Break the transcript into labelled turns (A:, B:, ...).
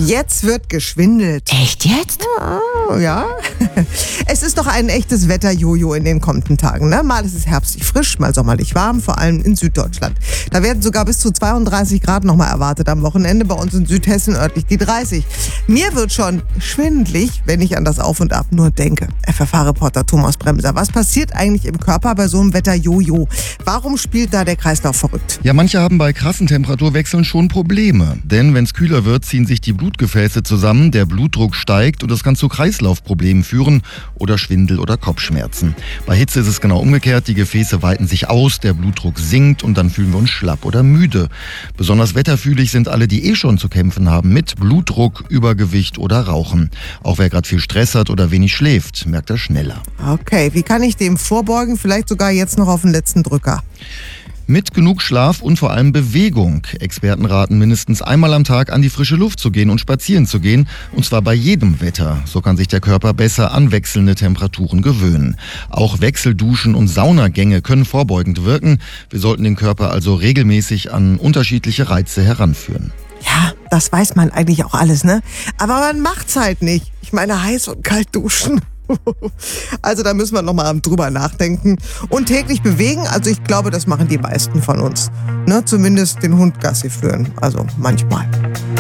A: Jetzt wird geschwindelt.
B: Echt jetzt?
A: Ja. Es ist doch ein echtes Wetter-Jojo in den kommenden Tagen. Ne? Mal ist es herbstlich frisch, mal sommerlich warm, vor allem in Süddeutschland. Da werden sogar bis zu 32 Grad nochmal erwartet am Wochenende. Bei uns in Südhessen örtlich die 30. Mir wird schon schwindelig, wenn ich an das Auf und Ab nur denke. FFH-Reporter Thomas Bremser. Was passiert eigentlich im Körper bei so einem Wetter-Jojo? Warum spielt da der Kreislauf verrückt?
C: Ja, manche haben bei krassen Temperaturwechseln schon Probleme. Denn wenn es kühler wird, ziehen sich die Blutgefäße zusammen, der Blutdruck steigt und das kann zu Kreislaufproblemen führen oder Schwindel oder Kopfschmerzen. Bei Hitze ist es genau umgekehrt, die Gefäße weiten sich aus, der Blutdruck sinkt und dann fühlen wir uns schlapp oder müde. Besonders wetterfühlig sind alle, die schon zu kämpfen haben mit Blutdruck, Übergewicht oder Rauchen. Auch wer gerade viel Stress hat oder wenig schläft, merkt das schneller.
A: Okay, wie kann ich dem vorbeugen? Vielleicht sogar jetzt noch auf den letzten Drücker.
C: Mit genug Schlaf und vor allem Bewegung. Experten raten, mindestens einmal am Tag an die frische Luft zu gehen und spazieren zu gehen. Und zwar bei jedem Wetter. So kann sich der Körper besser an wechselnde Temperaturen gewöhnen. Auch Wechselduschen und Saunagänge können vorbeugend wirken. Wir sollten den Körper also regelmäßig an unterschiedliche Reize heranführen.
A: Ja, das weiß man eigentlich auch alles, ne? Aber man macht's halt nicht. Ich meine, heiß und kalt duschen. Also da müssen wir nochmal drüber nachdenken. Und täglich bewegen, also ich glaube, das machen die meisten von uns. Ne? Zumindest den Hund Gassi führen, also manchmal.